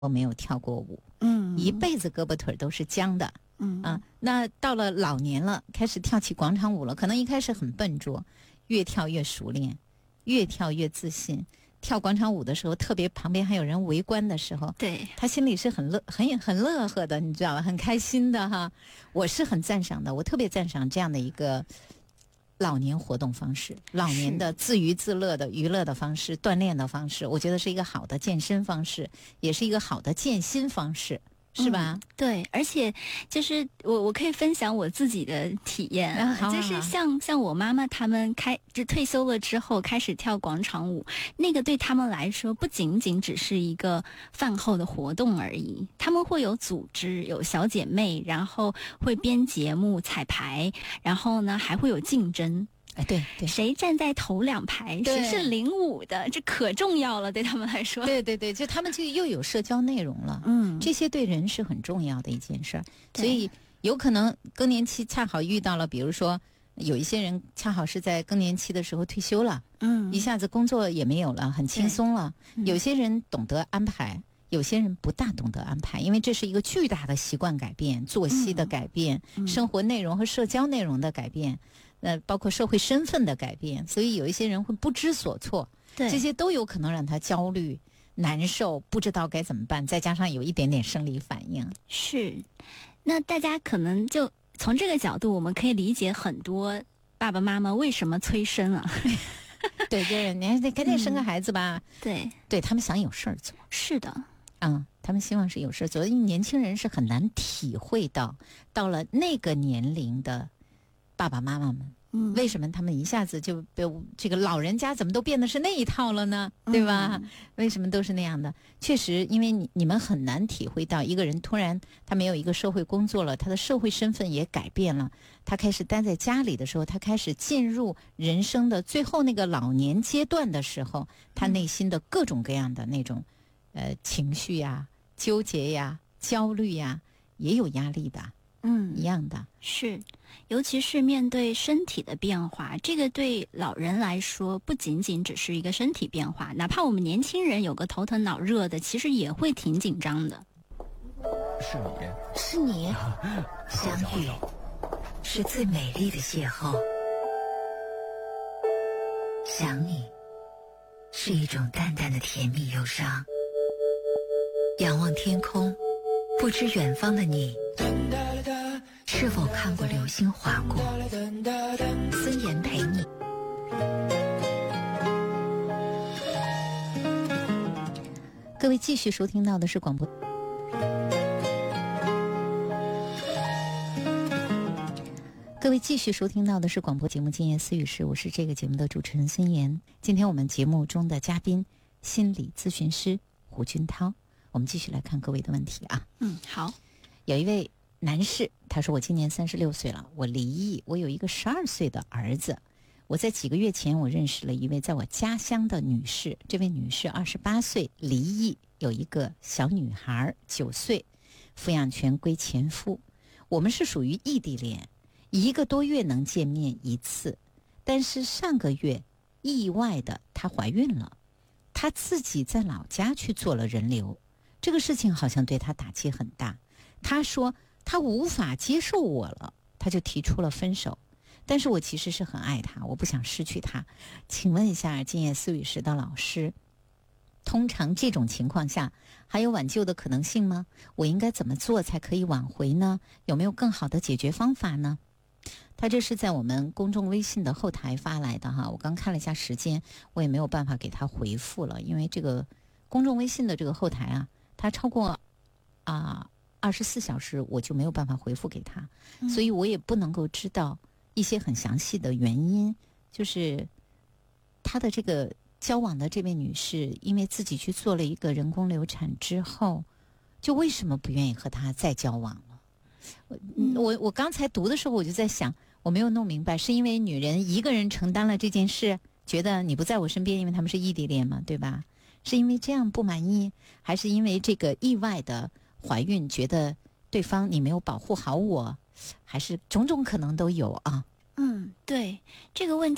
我没有跳过舞，一辈子胳膊腿都是僵的，那到了老年了，开始跳起广场舞了，可能一开始很笨拙，越跳越熟练，越跳越自信。跳广场舞的时候，特别旁边还有人围观的时候， 对， 他心里是很乐呵的，你知道吧？很开心的哈。我是很赞赏的，我特别赞赏这样的一个老年活动方式，老年的自娱自乐的娱乐的方式，锻炼的方式，我觉得是一个好的健身方式，也是一个好的健心方式。是吧？ 对，而且就是我可以分享我自己的体验，就是像我妈妈他们就退休了之后开始跳广场舞，那个对他们来说不仅仅只是一个饭后的活动而已，他们会有组织，有小姐妹，然后会编节目、彩排，然后呢还会有竞争。 对， 谁站在头2排，谁是领舞的，这可重要了，对他们来说。 对，就他们就又有社交内容了。这些对人是很重要的一件事儿。所以有可能更年期恰好遇到了，比如说有一些人恰好是在更年期的时候退休了，一下子工作也没有了，很轻松了。有些人懂得安排，有些人不大懂得安排，因为这是一个巨大的习惯改变、作息的改变、生活内容和社交内容的改变。包括社会身份的改变，所以有一些人会不知所措，这些都有可能让他焦虑、难受，不知道该怎么办，再加上有一点点生理反应。是， 那大家可能就从这个角度，我们可以理解很多爸爸妈妈为什么催生啊。 对，就是你得赶紧生个孩子吧。对，他们想有事儿做。 是的， 他们希望是有事儿做，因为年轻人是很难体会到了个年龄的爸爸妈妈们，为什么他们一下子就这个老人家怎么都变得是那一套了呢？对吧？为什么都是那样的？确实，因为你们很难体会到一个人突然他没有一个社会工作了，他的社会身份也改变了，他开始待在家里的时候，他开始进入人生的最后那个老年阶段的时候，他内心的各种各样的那种情绪呀、纠结呀、焦虑呀，也有压力的。一样的是，尤其是面对身体的变化，这个对老人来说不仅仅只是一个身体变化，哪怕我们年轻人有个头疼脑热的，其实也会挺紧张的。 是你，相遇是最美丽的邂逅，想你是一种淡淡的甜蜜忧伤。仰望天空，不知远方的你是否看过流星划过？孙岩陪你。 各位继续收听到的是广播。各位继续收听到的是广播节目《今夜思语室》，我是这个节目的主持人孙岩。今天我们节目中的嘉宾，心理咨询师胡军涛。我们继续来看各位的问题啊。 好。 有一位男士，他说我今年36岁了，我离异，我有一个12岁的儿子。我在几个月前我认识了一位在我家乡的女士，这位女士28岁，离异，有一个小女孩9岁，抚养权归前夫。我们是属于异地恋，1个多月能见面1次，但是上个月意外的她怀孕了，她自己在老家去做了人流，这个事情好像对她打击很大。她说她无法接受我了，她就提出了分手。但是我其实是很爱她，我不想失去她。请问一下今夜思语室的老师，通常这种情况下还有挽救的可能性吗？我应该怎么做才可以挽回呢？有没有更好的解决方法呢？他这是在我们公众微信的后台发来的哈，我刚看了一下时间，我也没有办法给他回复了，因为这个公众微信的这个后台啊，它超过24小时我就没有办法回复给他，所以我也不能够知道一些很详细的原因，就是他的这个交往的这位女士，因为自己去做了一个人工流产之后，就为什么不愿意和他再交往了？我刚才读的时候我就在想，我没有弄明白，是因为女人一个人承担了这件事，觉得你不在我身边，因为他们是异地恋嘛，对吧？是因为这样不满意，还是因为这个意外的怀孕，觉得对方你没有保护好我，还是种种可能都有啊？ 对，这个问题